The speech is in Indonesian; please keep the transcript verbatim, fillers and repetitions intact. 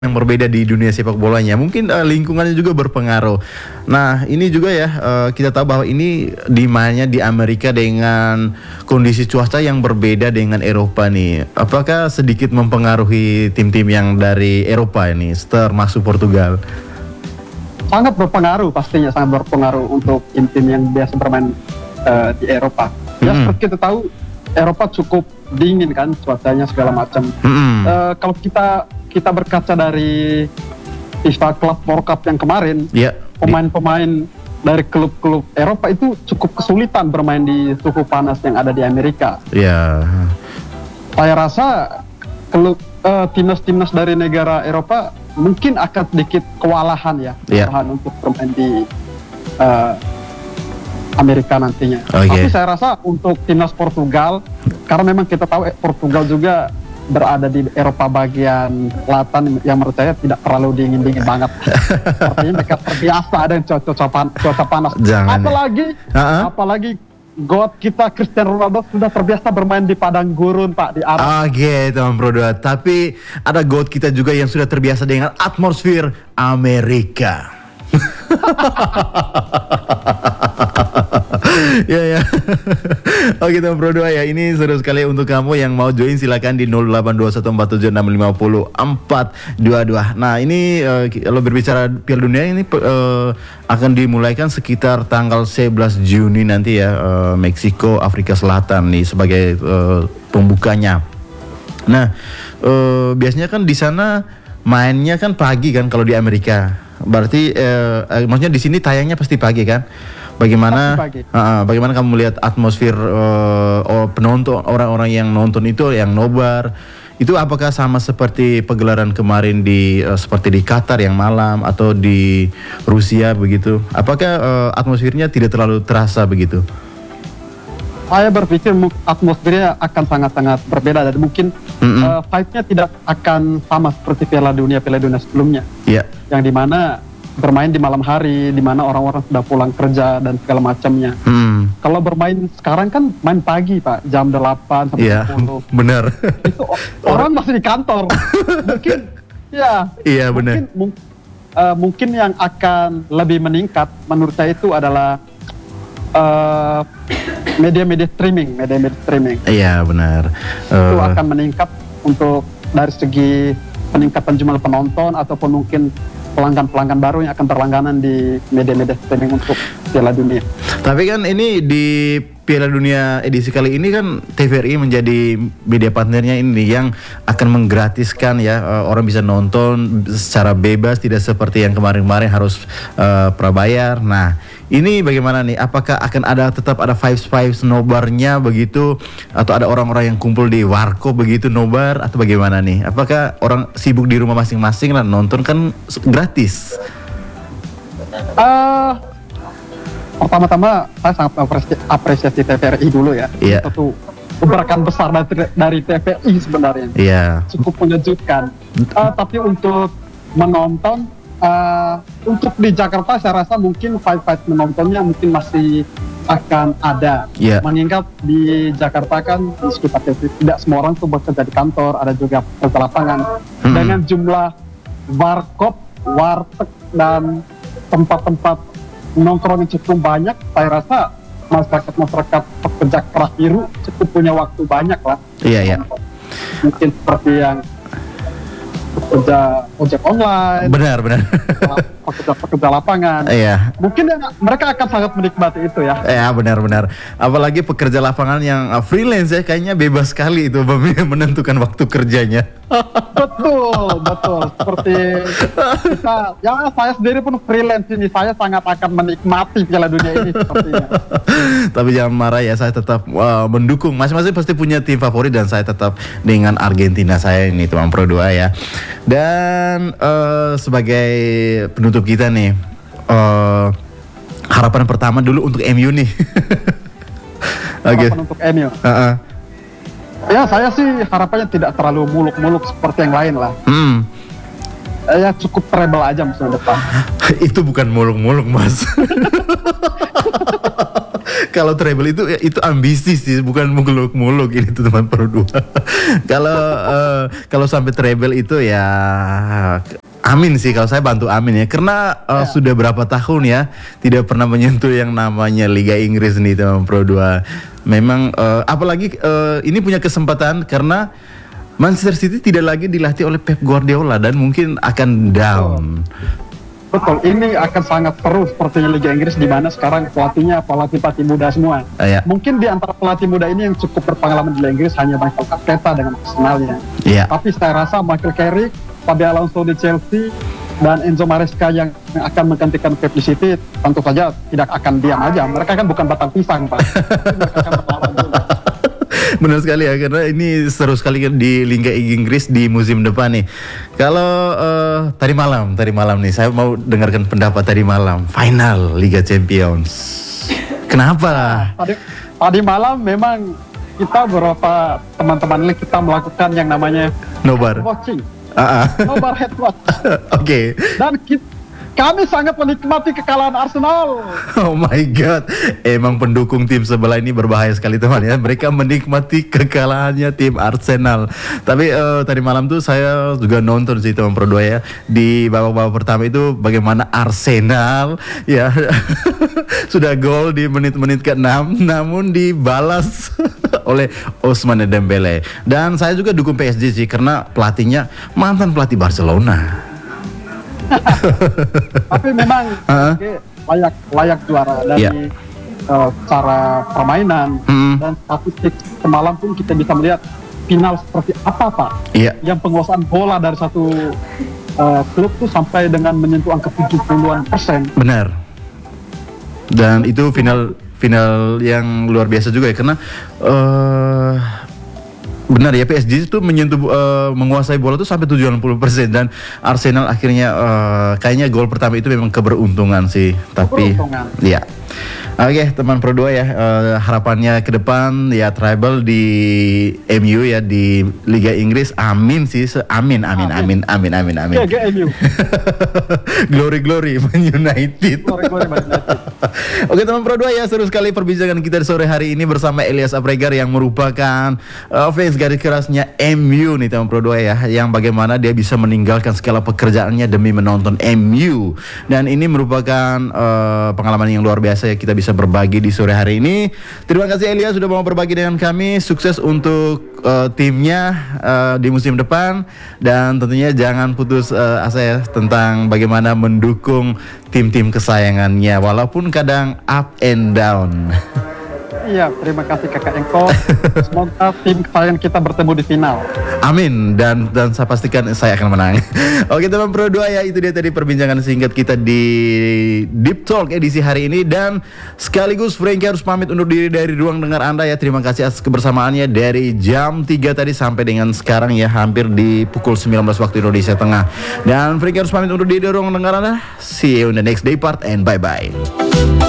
yang berbeda di dunia sepak bolanya. Mungkin uh, lingkungannya juga berpengaruh. Nah, ini juga ya uh, kita tahu bahwa ini dimainnya di Amerika dengan kondisi cuaca yang berbeda dengan Eropa nih. Apakah sedikit mempengaruhi tim-tim yang dari Eropa ini, termasuk Portugal? Sangat berpengaruh, pastinya sangat berpengaruh untuk tim-tim yang biasa bermain uh, di Eropa. Ya, hmm. seperti kita tahu, Eropa cukup dingin kan cuacanya segala macam. Hmm. Uh, kalau kita kita berkaca dari FIFA Club World Cup yang kemarin, yeah. pemain-pemain dari klub-klub Eropa itu cukup kesulitan bermain di suhu panas yang ada di Amerika. Yeah. Saya rasa klub uh, timnas-timnas dari negara Eropa mungkin akan sedikit kewalahan ya, yeah. kewalahan untuk bermain di uh, Amerika nantinya. Okay. Tapi saya rasa untuk timnas Portugal, karena memang kita tahu eh, Portugal juga berada di Eropa bagian selatan yang menurut saya tidak terlalu dingin-dingin banget. Artinya mereka terbiasa dengan cuaca, cuaca panas. Jangan apalagi, uh-huh. apalagi God kita Cristiano Ronaldo sudah terbiasa bermain di padang gurun Pak, di Arab. Oke, teman Bro dua. Tapi ada God kita juga yang sudah terbiasa dengan atmosfer Amerika. Ya ya. Oke teman Bro dua ya, ini seru sekali. Untuk kamu yang mau join silakan di nol delapan dua satu empat tujuh enam lima nol empat dua dua. Nah ini uh, kalau berbicara Piala Dunia ini uh, akan dimulaikan sekitar tanggal sebelas Juni nanti ya, uh, Meksiko Afrika Selatan nih sebagai uh, pembukanya. Nah uh, biasanya kan di sana mainnya kan pagi kan kalau di Amerika. Berarti uh, uh, maksudnya di sini tayangnya pasti pagi kan? Bagaimana uh, bagaimana kamu melihat atmosfer uh, penonton, orang-orang yang nonton itu yang nobar itu, apakah sama seperti pegelaran kemarin di uh, seperti di Qatar yang malam atau di Rusia begitu? Apakah uh, atmosfernya tidak terlalu terasa begitu? Saya berpikir atmosfernya akan sangat-sangat berbeda dan mungkin mm-hmm. uh, fight-nya tidak akan sama seperti Piala Dunia Piala Dunia sebelumnya. Yeah. Yang dimana bermain di malam hari, di mana orang-orang sudah pulang kerja dan segala macamnya. Hmm. Kalau bermain sekarang kan main pagi Pak, jam delapan sampai yeah, sepuluh. Benar. Itu orang masih di kantor. Mungkin ya. Iya benar. Mungkin, mung, uh, mungkin yang akan lebih meningkat menurut saya itu adalah uh, media-media streaming, media-media streaming. Iya benar. Uh, itu akan meningkat untuk dari segi peningkatan jumlah penonton ataupun mungkin pelanggan-pelanggan baru yang akan berlangganan di media-media streaming untuk Piala Dunia. Tapi kan ini di Piala Dunia edisi kali ini kan T V R I menjadi media partnernya ini yang akan menggratiskan ya, uh, orang bisa nonton secara bebas, tidak seperti yang kemarin-kemarin harus uh, prabayar. Nah ini bagaimana nih? Apakah akan ada tetap ada vibes-vibes nobarnya begitu, atau ada orang-orang yang kumpul di warkop begitu nobar, atau bagaimana nih? Apakah orang sibuk di rumah masing-masing lah, nonton kan gratis? Uh, pertama-tama saya sangat apresiasi T V R I dulu ya. Yeah. Satu gebrakan besar dari, dari T V R I sebenarnya. Yeah. Cukup mengejutkan. Uh, tapi untuk menonton, Uh, untuk di Jakarta saya rasa mungkin fight-fight menontonnya mungkin masih akan ada. Yeah. Mengingat di Jakarta kan di sekitar tidak semua orang tuh bekerja di kantor, ada juga pekerja lapangan. Hmm. Dengan jumlah warkop, warteg dan tempat-tempat nongkrong yang cukup banyak, saya rasa masyarakat-masyarakat pekerja keras biru cukup punya waktu banyak lah. Iya, yeah, iya. Yeah. Mungkin seperti yang pekerja ojek online, benar benar, pekerja-pekerja lapangan, iya. Mungkin ya, mereka akan sangat menikmati itu ya. Ya benar-benar. Apalagi pekerja lapangan yang uh, freelance ya, kayaknya bebas sekali itu menentukan waktu kerjanya. Betul, betul. Seperti kita, ya saya sendiri pun freelance ini, saya sangat akan menikmati Piala Dunia ini sepertinya. Tapi jangan marah ya, saya tetap uh, mendukung. Masing-masing pasti punya tim favorit dan saya tetap dengan Argentina saya ini, teman Pro dua ya. Dan uh, sebagai penutup kita nih, uh, harapan pertama dulu untuk M U nih. Harapan okay. untuk M U. Uh-uh. Ya saya sih harapannya tidak terlalu muluk-muluk seperti yang lain lah. Hmm. Ya cukup treble aja musim depan. Itu bukan muluk-muluk mas. Kalau treble itu itu ambisi sih, bukan muluk-muluk ini tuh teman Pro dua. Kalau uh, kalau sampai treble itu ya amin sih, kalau saya bantu amin ya, karena uh, ya. Sudah berapa tahun ya tidak pernah menyentuh yang namanya Liga Inggris nih teman Pro dua. Memang uh, apalagi uh, ini punya kesempatan karena Manchester City tidak lagi dilatih oleh Pep Guardiola dan mungkin akan down. Betul, ini akan sangat seru sepertinya Liga Inggris di mana sekarang pelatihnya pelatih-pelatih muda semua. Uh, ya. Mungkin di antara pelatih muda ini yang cukup berpengalaman di Liga Inggris hanya Michael Arteta dengan Arsenalnya. Ya. Tapi saya rasa Michael Carrick, Xabi Alonso di Chelsea, dan Enzo Maresca yang akan menggantikan Pep di City tentu saja tidak akan diam aja. Mereka kan bukan batang pisang, Pak. Mereka akan berlawan juga. Benar sekali ya, karena ini seru sekali di Liga Inggris di musim depan nih. Kalau uh, tadi malam, tadi malam nih saya mau dengarkan pendapat tadi malam final Liga Champions. Kenapa? Tadi, tadi malam memang kita beberapa teman-teman kita melakukan yang namanya nobar watching, uh-uh. nobar head watch. Oke. Okay. Dan kita, kami sangat menikmati kekalahan Arsenal. Oh my god, emang pendukung tim sebelah ini berbahaya sekali teman ya. Mereka menikmati kekalahannya tim Arsenal. Tapi uh, tadi malam tuh saya juga nonton sih teman Pro dua ya. Di babak-babak pertama itu bagaimana Arsenal ya sudah gol di menit-menit ke-enam, namun dibalas oleh Ousmane Dembele. Dan saya juga dukung P S G sih karena pelatihnya mantan pelatih Barcelona. Tapi memang uh-huh. layak layak juara dari yeah. uh, cara permainan mm. dan statistik semalam pun kita bisa melihat final seperti apa Pak. Yeah. Yang penguasaan bola dari satu uh, klub tuh sampai dengan menyentuh angka tujuh puluhan persen. Benar. Dan itu final final yang luar biasa juga ya karena uh, benar ya, P S G itu menyentuh uh, menguasai bola itu sampai tujuh puluh persen dan Arsenal akhirnya uh, kayaknya gol pertama itu memang keberuntungan sih. Tapi keberuntungan. Ya. Oke, teman Pro dua ya, uh, harapannya ke depan ya treble di M U ya di Liga Inggris. Amin sih, amin amin amin amin amin amin. G G M U. Glory glory Man United. Glory glory Man United. Oke teman Pro dua ya, seru sekali perbincangan kita di sore hari ini bersama Elias Abregar yang merupakan uh, fans garis kerasnya M U nih teman Pro dua ya, yang bagaimana dia bisa meninggalkan segala pekerjaannya demi menonton M U. Dan ini merupakan uh, pengalaman yang luar biasa ya kita bisa berbagi di sore hari ini. Terima kasih Elias sudah mau berbagi dengan kami. Sukses untuk uh, timnya uh, di musim depan dan tentunya jangan putus uh, asa ya tentang bagaimana mendukung tim-tim kesayangannya walaupun kadang up and down. Iya, terima kasih Kakak Engko. Semoga tim kesayangan kita bertemu di final. Amin, dan dan saya pastikan saya akan menang. Oke teman Pro dua ya, itu dia tadi perbincangan singkat kita di Deep Talk edisi hari ini. Dan sekaligus Frankie harus pamit undur diri dari ruang dengar Anda ya. Terima kasih atas kebersamaannya dari jam tiga tadi sampai dengan sekarang ya, hampir di pukul sembilan belas waktu Indonesia Tengah. Dan Frankie harus pamit undur diri dari ruang dengar Anda. See you in the next day part and bye-bye.